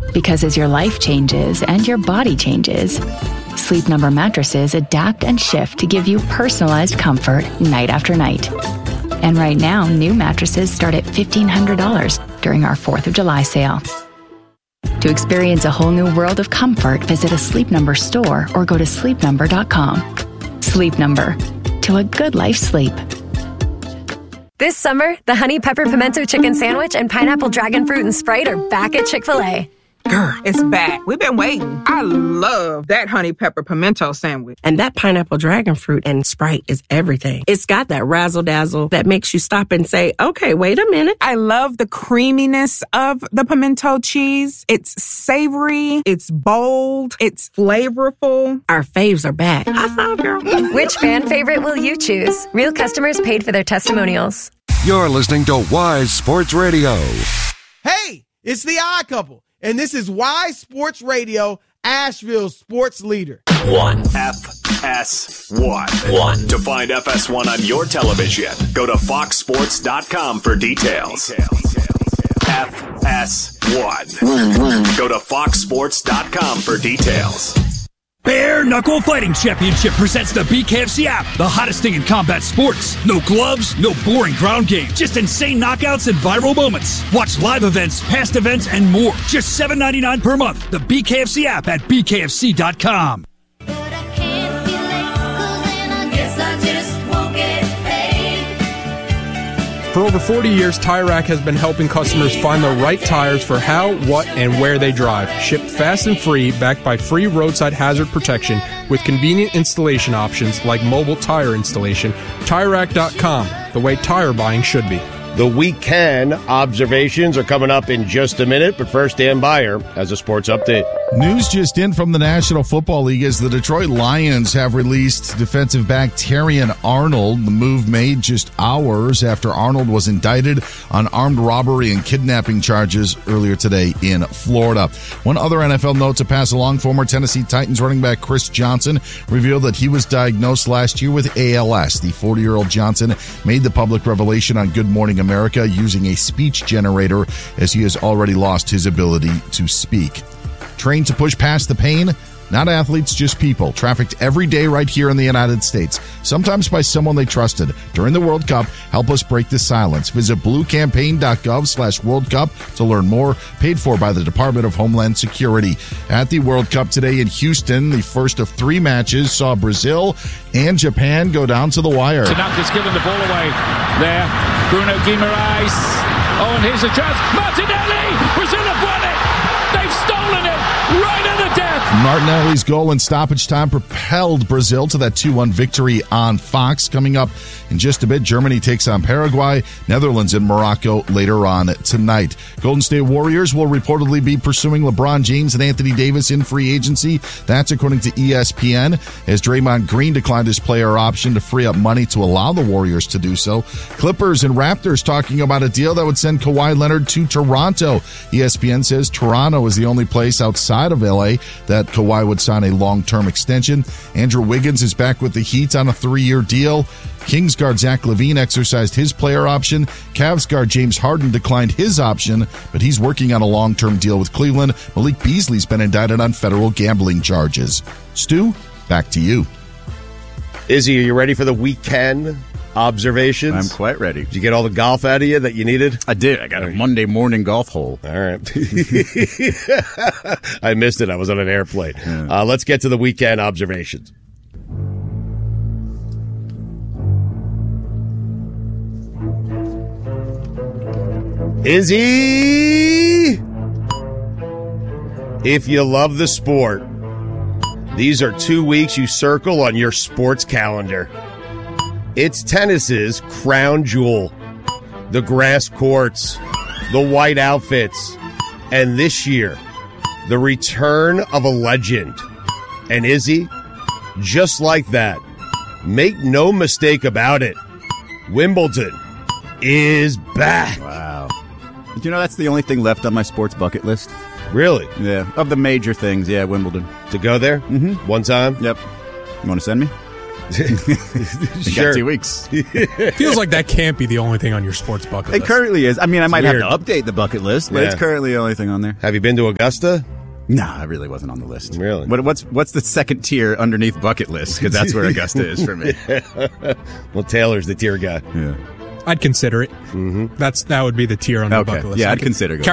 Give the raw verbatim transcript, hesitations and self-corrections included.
Because as your life changes and your body changes, Sleep Number mattresses adapt and shift to give you personalized comfort night after night. And right now, new mattresses start at fifteen hundred dollars during our fourth of July sale. To experience a whole new world of comfort, visit a Sleep Number store or go to sleep number dot com. Sleep Number. To a good life sleep. This summer, the Honey Pepper Pimento Chicken Sandwich and Pineapple Dragon Fruit and Sprite are back at Chick-fil-A. Girl, it's back. We've been waiting. I love that honey pepper pimento sandwich. And that pineapple dragon fruit and Sprite is everything. It's got that razzle-dazzle that makes you stop and say, okay, wait a minute. I love the creaminess of the pimento cheese. It's savory. It's bold. It's flavorful. Our faves are back. High five, girl. Which fan favorite will you choose? Real customers paid for their testimonials. You're listening to Wise Sports Radio. Hey, it's the Odd Couple. And this is Wise Sports Radio, Asheville's sports leader. One. F S one. One. To find F S one on your television, go to fox sports dot com for details. F S one. Go to fox sports dot com for details. Bare Knuckle Fighting Championship presents the B K F C app, the hottest thing in combat sports. No gloves, no boring ground game, just insane knockouts and viral moments. Watch live events, past events, and more. Just seven dollars and ninety-nine cents per month. The B K F C app at b k f c dot com. For over forty years, Tire Rack has been helping customers find the right tires for how, what, and where they drive. Shipped fast and free, backed by free roadside hazard protection with convenient installation options like mobile tire installation. Tire Rack dot com, the way tire buying should be. The weekend observations are coming up in just a minute, but first, Dan Beyer has a sports update. News just in from the National Football League as the Detroit Lions have released defensive back Terrion Arnold. The move made just hours after Arnold was indicted on armed robbery and kidnapping charges earlier today in Florida. One other N F L note to pass along, former Tennessee Titans running back Chris Johnson revealed that he was diagnosed last year with A L S. The forty-year-old Johnson made the public revelation on Good Morning America using a speech generator as he has already lost his ability to speak. Trained to push past the pain? Not athletes, just people. Trafficked every day right here in the United States. Sometimes by someone they trusted. During the World Cup, help us break the silence. Visit bluecampaign.gov slash World Cup to learn more. Paid for by the Department of Homeland Security. At the World Cup today in Houston, the first of three matches saw Brazil and Japan go down to the wire. Tanaka's given the ball away there. Bruno Guimaraes. Oh, and here's a chance. Martinelli! Brazil have won it! They've stolen it right at the death. Martinelli's goal in stoppage time propelled Brazil to that two one victory on Fox. Coming up in just a bit, Germany takes on Paraguay, Netherlands and Morocco later on tonight. Golden State Warriors will reportedly be pursuing LeBron James and Anthony Davis in free agency. That's according to E S P N, as Draymond Green declined his player option to free up money to allow the Warriors to do so. Clippers and Raptors talking about a deal that would send Kawhi Leonard to Toronto. E S P N says Toronto is the only place outside of L A that Kawhi would sign a long-term extension. Andrew Wiggins is back with the Heat on a three-year deal. Kings guard Zach LaVine exercised his player option. Cavs guard James Harden declined his option, but he's working on a long-term deal with Cleveland. Malik Beasley's been indicted on federal gambling charges. Stu, back to you. Izzy, are you ready for the weekend observations? I'm quite ready. Did you get all the golf out of you that you needed? I did. I got a Monday morning golf hole. All right. I missed it. I was on an airplane. Yeah. Uh, let's get to the weekend observations. Izzy, if you love the sport, these are two weeks you circle on your sports calendar. It's tennis's crown jewel, the grass courts, the white outfits, and this year, the return of a legend. And Izzy, just like that, make no mistake about it, Wimbledon is back. Wow. Did you know that's the only thing left on my sports bucket list? Really? Yeah. Of the major things, yeah, Wimbledon. To go there? Mm-hmm. One time? Yep. You want to send me? Sure. Two weeks. Feels like that can't be the only thing on your sports bucket It list. currently is. I mean, I might Weird. have to update the bucket list, but Yeah. it's currently the only thing on there. Have you been to Augusta? No, I really wasn't on the list. Really? What, what's what's the second tier underneath bucket list? Because that's where Augusta is for me. Well, Taylor's the tier guy. Yeah. I'd consider it. Mm-hmm. That's that would be the tier on the Okay. bucket list. Yeah, I I'd could- consider going.